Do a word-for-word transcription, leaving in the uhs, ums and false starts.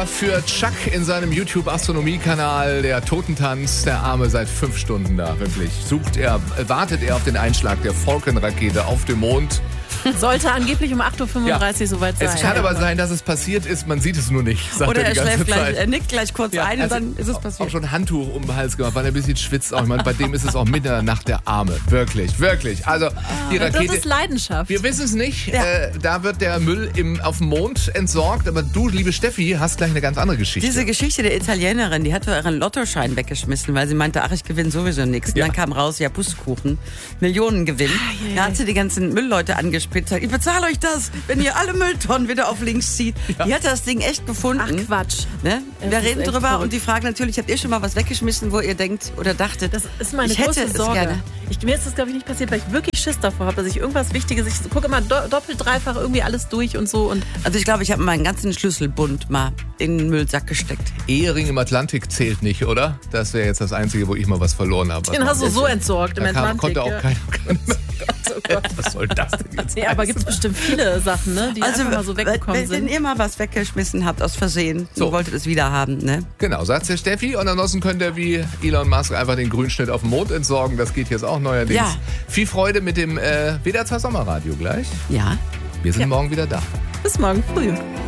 Bilder für Chuck in seinem YouTube-Astronomie-Kanal. Der Totentanz, der Arme seit fünf Stunden da, wirklich. Sucht er, wartet er auf den Einschlag der Falcon-Rakete auf dem Mond. Sollte angeblich um acht Uhr fünfunddreißig ja. soweit sein. Es kann aber sein, dass es passiert ist, man sieht es nur nicht. Sagt Oder er, er die ganze schläft Zeit. gleich, er nickt gleich kurz ja, ein und also dann ist es passiert. Auch schon ein Handtuch um den Hals gemacht, weil er ein bisschen schwitzt. Auch. Ich meine, bei dem ist es auch mitten in der Nacht der Arme. Wirklich, wirklich. Also die Rakete. Das ist Leidenschaft. Wir wissen es nicht. Ja. Äh, da wird der Müll im, auf dem Mond entsorgt. Aber du, liebe Steffi, hast gleich eine ganz andere Geschichte. Diese Geschichte der Italienerin, die hat ihren Lottoschein weggeschmissen, weil sie meinte, ach, ich gewinne sowieso nichts. Und Ja. dann kam raus, ja, Pustekuchen, Millionengewinn. Ah, je, Da hat sie die ganzen Müllleute angespitzt. Ich bezahle euch das, wenn ihr alle Mülltonnen wieder auf links zieht. Die hat das Ding echt gefunden. Ach Quatsch. Ne? Das Wir ist reden echt drüber verrückt. und die Frage natürlich, habt ihr schon mal was weggeschmissen, wo ihr denkt oder dachtet, Das ist meine ich hätte große es Sorge. gerne. Ich, mir ist das, glaube ich, nicht passiert, weil ich wirklich Schiss davor habe, dass ich irgendwas Wichtiges, ich gucke immer do, doppelt, dreifach irgendwie alles durch und so. Und Also ich glaube, ich habe meinen ganzen Schlüsselbund mal in den Müllsack gesteckt. Ehering im Atlantik zählt nicht, oder? Das wäre jetzt das Einzige, wo ich mal was verloren habe. den hast du so entsorgt im da kam, Atlantik. konnte auch ja. keiner. Oh Gott. Was soll das denn jetzt? Nee, aber heißen? gibt es bestimmt viele Sachen, ne, die Also, einfach mal so weggekommen wenn, wenn sind. ihr mal was weggeschmissen habt aus Versehen So. und wolltet es wieder haben, ne? Genau, sagt's der Steffi. Und ansonsten könnt ihr wie Elon Musk einfach den Grünschnitt auf dem Mond entsorgen. Das geht jetzt auch neuerdings. Ja. Viel Freude mit dem äh, W D R zwei Sommerradio gleich. Ja. Wir sind Ja. morgen wieder da. Bis morgen früh.